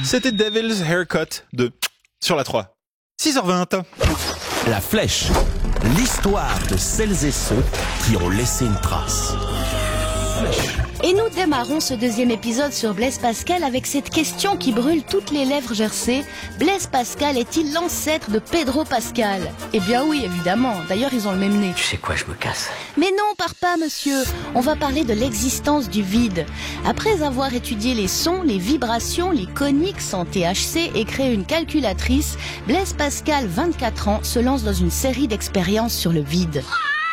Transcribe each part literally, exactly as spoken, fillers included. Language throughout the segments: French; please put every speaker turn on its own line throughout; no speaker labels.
C'était Devil's Haircut de sur la trois. six heures vingt.
La Flèche, l'histoire de celles et ceux qui ont laissé une trace. Flèche.
Et nous démarrons ce deuxième épisode sur Blaise Pascal avec cette question qui brûle toutes les lèvres gercées. Blaise Pascal est-il l'ancêtre de Pedro Pascal ? Eh bien oui, évidemment. D'ailleurs, ils ont le même nez.
Tu sais quoi, je me casse.
Mais non, pars pas, monsieur. On va parler de l'existence du vide. Après avoir étudié les sons, les vibrations, les coniques en T H C et créé une calculatrice, Blaise Pascal, vingt-quatre ans, se lance dans une série d'expériences sur le vide.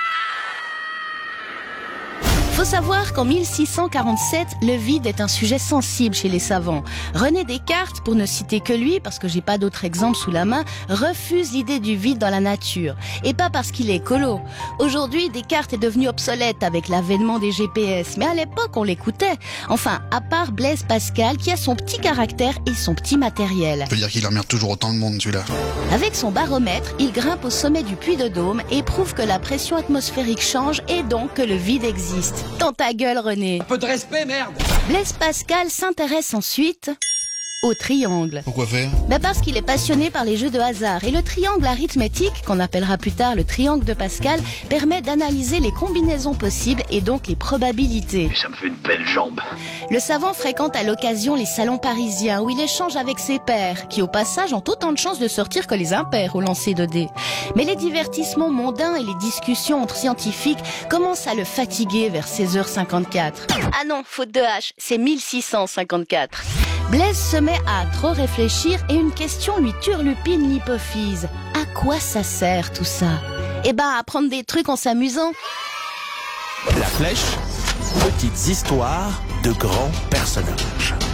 Faut savoir qu'en mille six cent quarante-sept, le vide est un sujet sensible chez les savants. René Descartes, pour ne citer que lui, parce que j'ai pas d'autres exemples sous la main, refuse l'idée du vide dans la nature. Et pas parce qu'il est écolo. Aujourd'hui, Descartes est devenu obsolète avec l'avènement des G P S, mais à l'époque, on l'écoutait. Enfin, à part Blaise Pascal, qui a son petit caractère et son petit matériel.
Ça veut dire qu'il emmerde toujours autant de monde, celui-là.
Avec son baromètre, il grimpe au sommet du Puy de Dôme et prouve que la pression atmosphérique change et donc que le vide existe. Dans ta gueule, René.
Un peu de respect, merde.
Blaise Pascal s'intéresse ensuite au triangle.
Pourquoi faire ?
Ben parce qu'il est passionné par les jeux de hasard. Et le triangle arithmétique, qu'on appellera plus tard le triangle de Pascal, permet d'analyser les combinaisons possibles et donc les probabilités.
Ça me fait une belle jambe.
Le savant fréquente à l'occasion les salons parisiens où il échange avec ses pairs, qui au passage ont autant de chances de sortir que les impairs au lancer de dés. Mais les divertissements mondains et les discussions entre scientifiques commencent à le fatiguer vers seize heures cinquante-quatre. Ah non, faute de H, c'est mille six cent cinquante-quatre. Blaise se met à trop réfléchir et une question lui turlupine l'hypophyse. À quoi ça sert tout ça ? Eh ben, à apprendre des trucs en s'amusant.
La Flèche, petites histoires de grands personnages.